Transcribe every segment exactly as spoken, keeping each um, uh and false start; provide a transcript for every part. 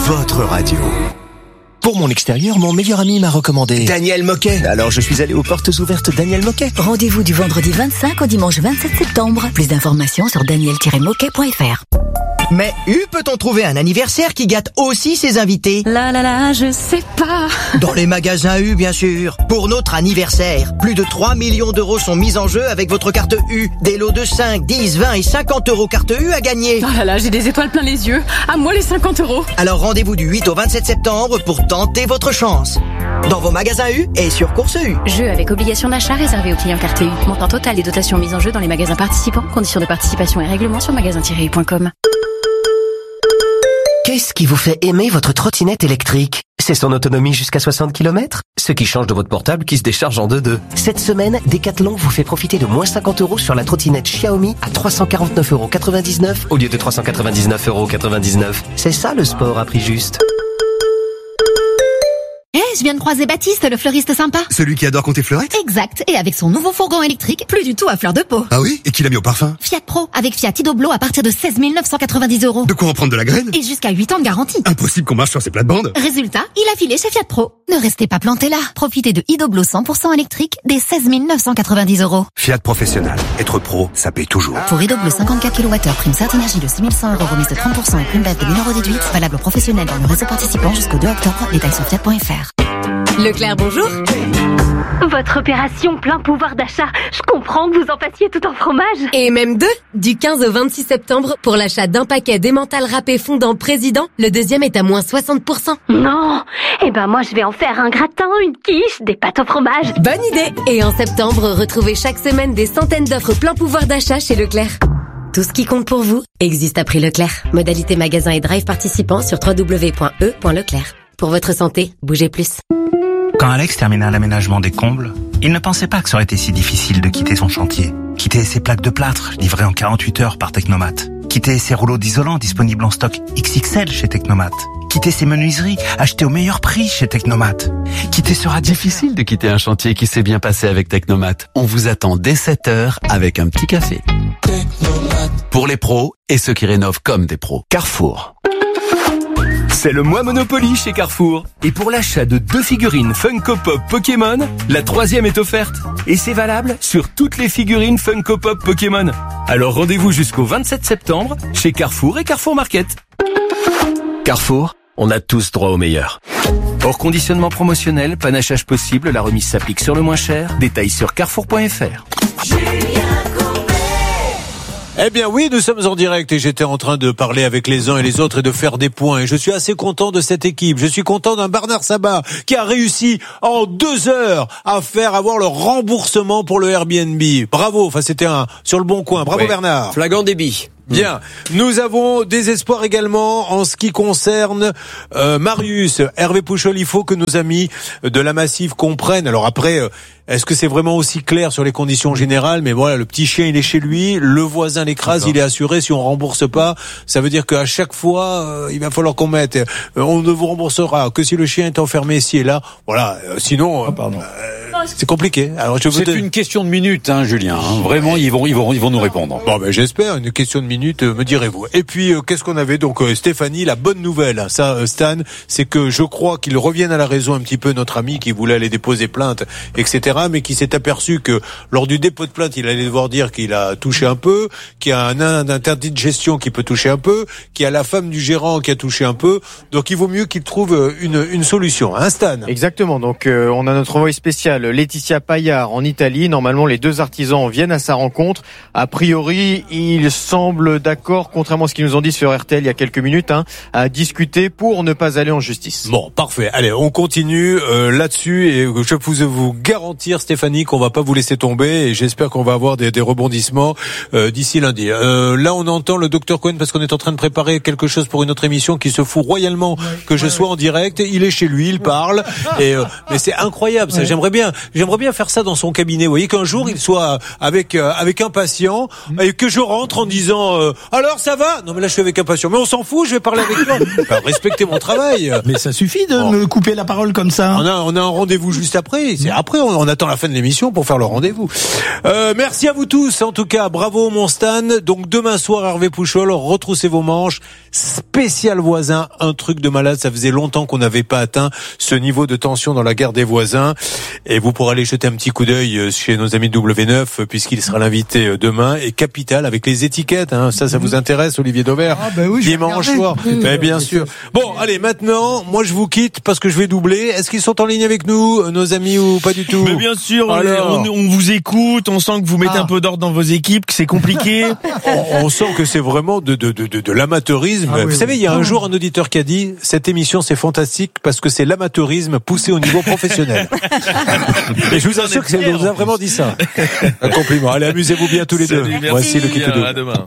votre radio. Pour mon extérieur, mon meilleur ami m'a recommandé Daniel Moquet. Alors je suis allé aux portes ouvertes Daniel Moquet. Rendez-vous du vendredi vingt-cinq au dimanche vingt-sept septembre. Plus d'informations sur daniel tiret moquet point f r. Mais où peut-on trouver un anniversaire qui gâte aussi ses invités? Là là là, je sais pas. Dans les magasins U, bien sûr. Pour notre anniversaire, plus de trois millions d'euros sont mis en jeu avec votre carte U. Des lots de cinq, dix, vingt et cinquante euros carte U à gagner. Oh là là, j'ai des étoiles plein les yeux. À moi les cinquante euros. Alors rendez-vous du huit au vingt-sept septembre pour tenter votre chance. Dans vos magasins U et sur Course U. Jeu avec obligation d'achat réservé aux clients carte U. Montant total des dotations mises en jeu dans les magasins participants. Conditions de participation et règlements sur magasin tiret u point com. Qu'est-ce qui vous fait aimer votre trottinette électrique? C'est son autonomie jusqu'à soixante kilomètres? Ce qui change de votre portable qui se décharge en deux deux. Cette semaine, Decathlon vous fait profiter de moins cinquante euros sur la trottinette Xiaomi à trois cent quarante-neuf euros quatre-vingt-dix-neuf au lieu de trois cent quatre-vingt-dix-neuf euros quatre-vingt-dix-neuf. C'est ça le sport à prix juste. Eh, hey, je viens de croiser Baptiste, le fleuriste sympa. Celui qui adore compter fleurettes? Exact, et avec son nouveau fourgon électrique, plus du tout à fleur de peau. Ah oui? Et qui l'a mis au parfum? Fiat Pro, avec Fiat Idoblo à partir de seize mille neuf cent quatre-vingt-dix euros. De quoi en prendre de la graine? Et jusqu'à huit ans de garantie. Impossible qu'on marche sur ces plates-bandes. Résultat, il a filé chez Fiat Pro. Ne restez pas plantés là. Profitez de Idoblo cent pour cent électrique dès seize mille neuf cent quatre-vingt-dix euros. Fiat Professionnel. Être pro, ça paye toujours. Pour Idoblo cinquante-quatre kilowattheures, prime Certinergie de six mille cent euros, remise de trente pour cent et prime B E F de mille euros déduite. Valable aux professionnels dans le réseau participant jusqu'au deux octobre. Détails sur fiat point f r. Leclerc, bonjour. Votre opération plein pouvoir d'achat, je comprends que vous en fassiez tout en fromage. Et même deux, du quinze au vingt-six septembre, pour l'achat d'un paquet d'emmental râpé fondant Président, le deuxième est à moins soixante pour cent. Non, eh ben moi je vais en faire un gratin, une quiche, des pâtes au fromage. Bonne idée. Et en septembre, retrouvez chaque semaine des centaines d'offres plein pouvoir d'achat chez Leclerc. Tout ce qui compte pour vous existe à prix Leclerc. Modalité magasin et drive participants sur w w w point e point leclerc. Pour votre santé, bougez plus. Quand Alex termina l'aménagement des combles, il ne pensait pas que ça aurait été si difficile de quitter son chantier. Quitter ses plaques de plâtre, livrées en quarante-huit heures par Technomat. Quitter ses rouleaux d'isolant disponibles en stock X X L chez Technomat. Quitter ses menuiseries achetées au meilleur prix chez Technomat. Quitter ce radiateur. Difficile de quitter un chantier qui s'est bien passé avec Technomat. On vous attend dès sept heures avec un petit café. Technomat. Pour les pros et ceux qui rénovent comme des pros. Carrefour. C'est le mois Monopoly chez Carrefour. Et pour l'achat de deux figurines Funko Pop Pokémon, la troisième est offerte. Et c'est valable sur toutes les figurines Funko Pop Pokémon. Alors rendez-vous jusqu'au vingt-sept septembre chez Carrefour et Carrefour Market. Carrefour, on a tous droit au meilleur. Hors conditionnement promotionnel, panachage possible, la remise s'applique sur le moins cher. Détails sur carrefour point f r. Eh bien oui, nous sommes en direct et j'étais en train de parler avec les uns et les autres et de faire des points. Et je suis assez content de cette équipe. Je suis content d'un Bernard Sabat qui a réussi en deux heures à faire avoir le remboursement pour le Airbnb. Bravo, enfin c'était un sur le bon coin. Bravo oui. Bernard. Flagrant débit. Bien, nous avons des espoirs également en ce qui concerne euh, Marius, Hervé Pouchol. Il faut que nos amis de la Massif comprennent. Alors après, euh, est-ce que c'est vraiment aussi clair sur les conditions générales? Mais voilà, le petit chien il est chez lui, le voisin l'écrase, il est assuré. Si on rembourse pas, ça veut dire qu'à chaque fois, euh, il va falloir qu'on mette. Euh, on ne vous remboursera que si le chien est enfermé ici et là. Voilà, euh, sinon, ah, pardon. Euh, c'est compliqué. Alors je c'est te... une question de minutes, hein, Julien. Hein. Vraiment, ils vont, ils vont, ils vont nous répondre. Bon, ben j'espère une question de minutes, me direz-vous. Et puis, euh, qu'est-ce qu'on avait donc euh, Stéphanie, la bonne nouvelle, ça, euh, Stan, c'est que je crois qu'il revienne à la raison un petit peu notre ami qui voulait aller déposer plainte, et cetera, mais qui s'est aperçu que lors du dépôt de plainte, il allait devoir dire qu'il a touché un peu, qu'il y a un, un interdit de gestion qui peut toucher un peu, qu'il y a la femme du gérant qui a touché un peu. Donc, il vaut mieux qu'il trouve une, une solution. Hein, Stan? Exactement. Donc, euh, on a notre envoyé spécial, Laetitia Paillard, en Italie. Normalement, les deux artisans viennent à sa rencontre. A priori, il semble d'accord, contrairement à ce qu'ils nous ont dit sur R T L il y a quelques minutes, hein, à discuter pour ne pas aller en justice. Bon, parfait. Allez, on continue euh, là-dessus et je peux vous garantir, Stéphanie, qu'on va pas vous laisser tomber et j'espère qu'on va avoir des, des rebondissements euh, d'ici lundi. Euh, là, on entend le docteur Cohen parce qu'on est en train de préparer quelque chose pour une autre émission qui se fout royalement que je sois en direct. Il est chez lui, il parle. Et euh, mais c'est incroyable. Ça, j'aimerais bien. J'aimerais bien faire ça dans son cabinet. Vous voyez qu'un jour il soit avec euh, avec un patient et que je rentre en disant euh, alors ça va? Non mais là je suis avec un patient. Mais on s'en fout, je vais parler avec toi. Enfin, respectez mon travail. Mais ça suffit de bon. me couper la parole comme ça. On a on a un rendez-vous juste après. C'est après on, on attend la fin de l'émission pour faire le rendez-vous. Euh, merci à vous tous. En tout cas, bravo mon Stan. Donc demain soir Hervé Pouchol, retroussez vos manches. Spécial voisin, un truc de malade. Ça faisait longtemps qu'on n'avait pas atteint ce niveau de tension dans la guerre des voisins. Et vous pourrez aller jeter un petit coup d'œil chez nos amis de W neuf puisqu'il sera l'invité demain. Et Capital avec les étiquettes. Hein. Ça, ça vous intéresse, Olivier Dauvert? Ah ben oui, dimanche soir. Ben, bien sûr. Bon, allez, maintenant, moi je vous quitte parce que je vais doubler. Est-ce qu'ils sont en ligne avec nous, nos amis, ou pas du tout? Mais bien sûr. Alors... on, on vous écoute. On sent que vous mettez ah. un peu d'ordre dans vos équipes, que c'est compliqué. on, on sent que c'est vraiment de, de, de, de, de l'amateurisme. Ah, vous oui, savez, oui. il y a un jour un auditeur qui a dit cette émission c'est fantastique parce que c'est l'amateurisme poussé au niveau professionnel. Et je vous assure que c'est vous a vraiment dit ça. Un compliment. Allez, amusez-vous bien tous les Salut, deux. Merci. Voici le Kit double. À demain.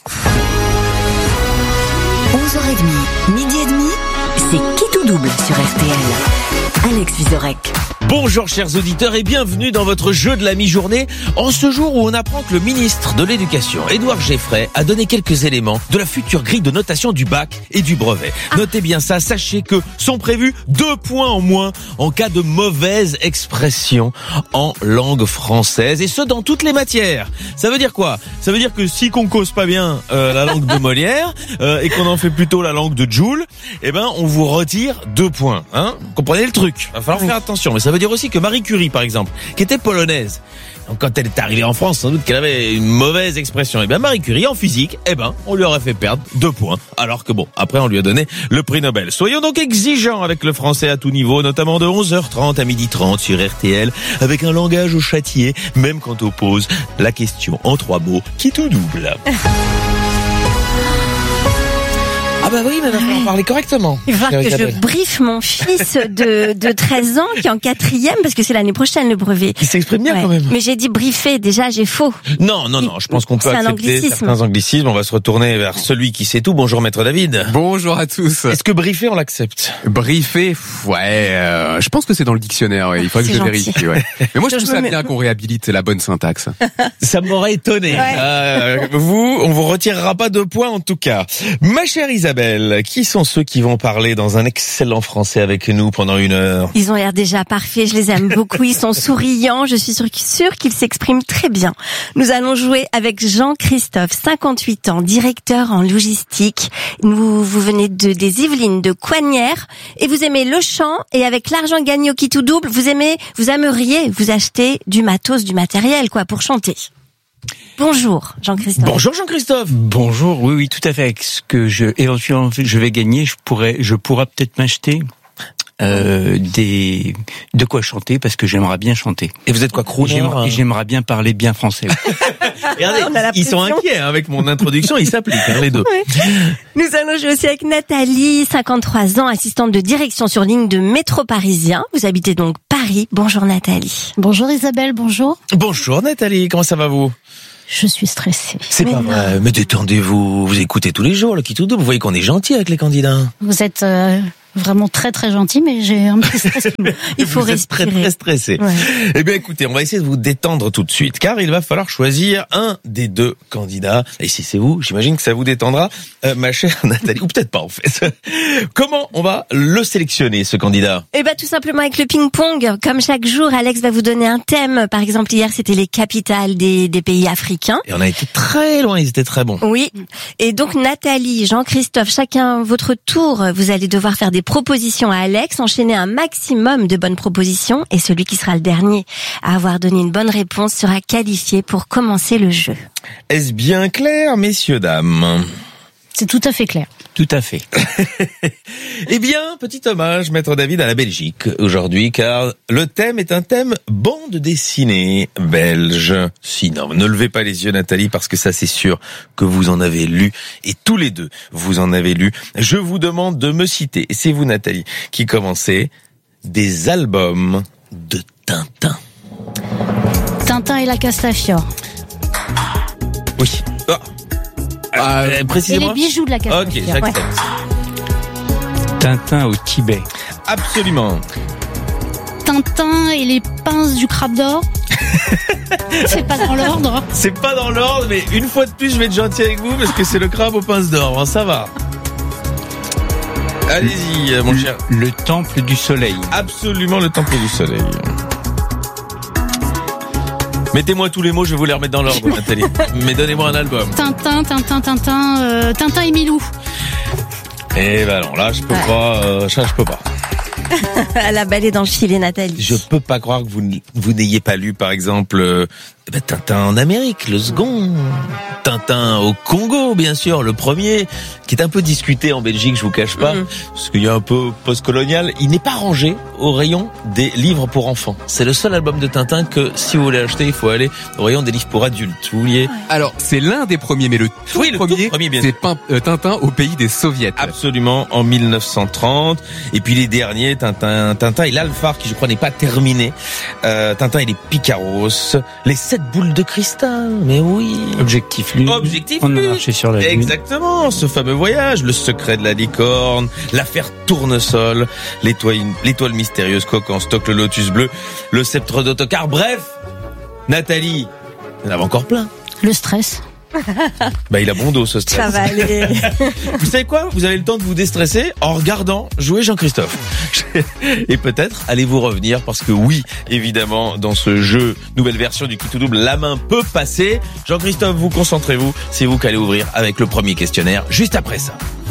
onze heures trente, midi et demi, c'est Kit double sur R T L. Alex Vizorek. Bonjour chers auditeurs et bienvenue dans votre jeu de la mi-journée en ce jour où on apprend que le ministre de l'Éducation, Édouard Geffray, a donné quelques éléments de la future grille de notation du bac et du brevet. Ah. Notez bien ça, sachez que sont prévus deux points en moins en cas de mauvaise expression en langue française et ce dans toutes les matières. Ça veut dire quoi? Ça veut dire que si qu'on cause pas bien euh, la langue de Molière euh, et qu'on en fait plutôt la langue de Joule, eh ben on vous retire deux points. Hein, comprenez le truc? Va falloir faire attention, mais ça veut dire aussi que Marie Curie, par exemple, qui était polonaise, donc quand elle est arrivée en France, sans doute qu'elle avait une mauvaise expression. Et bien Marie Curie, en physique, eh ben, on lui aurait fait perdre deux points. Alors que bon, après on lui a donné le prix Nobel. Soyons donc exigeants avec le français à tout niveau, notamment de onze heures trente à midi trente sur R T L, avec un langage au châtier, même quand on pose la question en trois mots, qui tout double. Ah bah oui, mais il va falloir parler correctement. Il va falloir que je briefe mon fils de, de treize ans qui est en quatrième parce que c'est l'année prochaine le brevet. Il s'exprime bien ouais. quand même. Mais j'ai dit briefer, déjà j'ai faux. Non, non, non, je pense qu'on peut c'est accepter certains anglicismes. On va se retourner vers celui qui sait tout. Bonjour Maître David. Bonjour à tous. Est-ce que briefer on l'accepte? Briefer, ouais, euh, je pense que c'est dans le dictionnaire, ouais. Il faudrait que je vérifie, ouais. Mais moi je, je trouve ça mets... bien qu'on réhabilite la bonne syntaxe. Ça m'aurait étonné. Ouais. Euh, vous, on vous retirera pas deux points en tout cas. Ma chère Isabelle, qui sont ceux qui vont parler dans un excellent français avec nous pendant une heure? Ils ont l'air déjà parfaits, je les aime beaucoup, ils sont souriants, je suis sûre qu'ils s'expriment très bien. Nous allons jouer avec Jean-Christophe, cinquante-huit ans, directeur en logistique. Vous, vous venez de, des Yvelines, de Coignères, et vous aimez le chant, et avec l'argent gagné au qui tout double, vous aimez, vous aimeriez vous acheter du matos, du matériel, quoi, pour chanter. Bonjour Jean-Christophe. Bonjour Jean-Christophe. Bonjour, oui, oui, tout à fait. Avec ce que je éventuellement je vais gagner, je pourrais, je pourrais peut-être m'acheter euh, des de quoi chanter parce que j'aimerais bien chanter. Et vous êtes quoi, crooner? J'aimerais, j'aimerais bien parler bien français. Regardez, ils sont inquiets hein, avec mon introduction, ils s'appliquent hein, les deux. Oui. Nous allons jouer aussi avec Nathalie, cinquante-trois ans, assistante de direction sur ligne de métro parisien. Vous habitez donc Paris. Bonjour Nathalie. Bonjour Isabelle, bonjour. Bonjour Nathalie, comment ça va vous? Je suis stressée. C'est pas vrai, mais détendez-vous, vous écoutez tous les jours le qui tout double, vous voyez qu'on est gentil avec les candidats. Vous êtes euh, vraiment très très gentil, mais j'ai un petit stress. Il faut vous respirer. Êtes très très stressé. Ouais. Eh bien écoutez, on va essayer de vous détendre tout de suite, car il va falloir choisir un des deux candidats. Et si c'est vous, j'imagine que ça vous détendra, euh, ma chère Nathalie, ou peut-être pas en fait. Comment on va le sélectionner, ce candidat? Eh ben tout simplement avec le ping-pong. Comme chaque jour, Alex va vous donner un thème. Par exemple, hier, c'était les capitales des, des pays africains. Et on a été très loin, ils étaient très bons. Oui. Et donc Nathalie, Jean-Christophe, chacun votre tour, vous allez devoir faire des propositions à Alex, enchaîner un maximum de bonnes propositions, et celui qui sera le dernier à avoir donné une bonne réponse sera qualifié pour commencer le jeu. Est-ce bien clair, messieurs, dames? C'est tout à fait clair. Tout à fait. Eh bien, petit hommage, Maître David, à la Belgique aujourd'hui, car le thème est un thème bande dessinée belge. Si, non, ne levez pas les yeux, Nathalie, parce que ça, c'est sûr que vous en avez lu, et tous les deux, vous en avez lu. Je vous demande de me citer, et c'est vous, Nathalie, qui commencez, des albums de Tintin. Tintin et la Castafiore. Oui. Oh. Euh, précisément. Et les bijoux de la Castafiore. Ok, j'accepte. Ouais. Tintin au Tibet. Absolument. Tintin et les pinces du crabe d'or. C'est pas dans l'ordre. C'est pas dans l'ordre, mais une fois de plus, je vais être gentil avec vous parce que c'est le crabe aux pinces d'or. Hein, ça va. Allez-y, mon cher. Le temple du soleil. Absolument, le temple du soleil. Mettez-moi tous les mots, je vais vous les remettre dans l'ordre, Nathalie. Mais donnez-moi un album. Tintin, Tintin, Tintin, euh, Tintin et Milou. Eh ben non, là je peux ouais. pas, euh, ça je peux pas. À la balle est dans le filet, Nathalie. Je peux pas croire que vous, vous n'ayez pas lu, par exemple, euh, ben, Tintin en Amérique, le second. Tintin au Congo, bien sûr, le premier, qui est un peu discuté en Belgique, je vous cache pas, mmh. parce qu'il y a un peu post-colonial. Il n'est pas rangé au rayon des livres pour enfants. C'est le seul album de Tintin que, si vous voulez acheter, il faut aller au rayon des livres pour adultes. Vous vouliez... Alors, c'est l'un des premiers, mais le tout oui, le premier, tout premier bien c'est Pin- euh, Tintin au pays des soviets. Absolument, en mille neuf cent trente. Et puis les derniers, Tintin, Tintin et l'Alphare, qui je crois n'est pas terminé. Euh, Tintin et les Picaros. Les sept boules de cristal, mais oui. Objectif Lune. Objectif On Lune. a marché sur la Lune. Exactement, ce fameux voyage, le secret de la licorne, l'affaire Tournesol, l'étoile, l'étoile mystérieuse, Coq en stock, le lotus bleu, le sceptre d'autocar. Bref, Nathalie, il y en avait encore plein. Le stress. Bah, il a bon dos, ce stress. Ça va aller. Vous savez quoi? Vous avez le temps de vous déstresser en regardant jouer Jean-Christophe. Et peut-être allez-vous revenir parce que oui, évidemment, dans ce jeu, nouvelle version du Qui tout double, la main peut passer. Jean-Christophe, vous concentrez-vous. C'est vous qui allez ouvrir avec le premier questionnaire juste après ça.